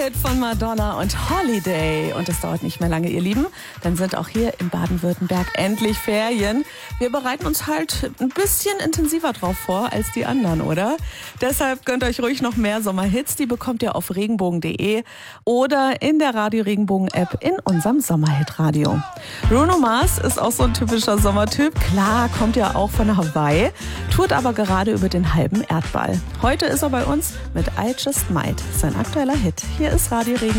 Hit von Madonna und Holiday. Und es dauert nicht mehr lange, ihr Lieben. Dann sind auch hier in Baden-Württemberg endlich Ferien. Wir bereiten uns halt ein bisschen intensiver drauf vor als die anderen, oder? Deshalb gönnt euch ruhig noch mehr Sommerhits. Die bekommt ihr auf regenbogen.de oder in der Radio Regenbogen App in unserem Sommerhit-Radio. Bruno Mars ist auch so ein typischer Sommertyp. Klar, kommt ja auch von Hawaii, tourt aber gerade über den halben Erdball. Heute ist er bei uns mit I Just Might, sein aktueller Hit. Hier ist Radio Regenbogen.